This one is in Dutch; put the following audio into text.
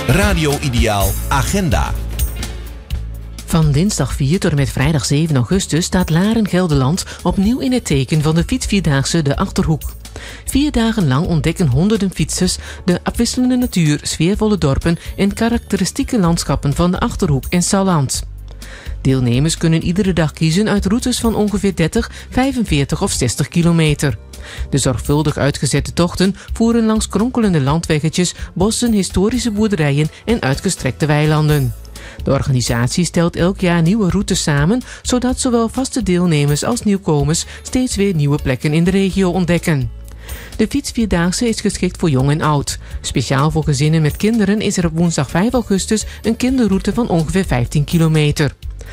Radio Ideaal Agenda. Van dinsdag 4 tot en met vrijdag 7 augustus staat Laren-Gelderland opnieuw in het teken van de fietsvierdaagse De Achterhoek. 4 dagen lang ontdekken honderden fietsers de afwisselende natuur, sfeervolle dorpen en karakteristieke landschappen van de Achterhoek en Salland. Deelnemers kunnen iedere dag kiezen uit routes van ongeveer 30, 45 of 60 kilometer. De zorgvuldig uitgezette tochten voeren langs kronkelende landweggetjes, bossen, historische boerderijen en uitgestrekte weilanden. De organisatie stelt elk jaar nieuwe routes samen, zodat zowel vaste deelnemers als nieuwkomers steeds weer nieuwe plekken in de regio ontdekken. De fietsvierdaagse is geschikt voor jong en oud. Speciaal voor gezinnen met kinderen is er op woensdag 5 augustus een kinderroute van ongeveer 15 kilometer.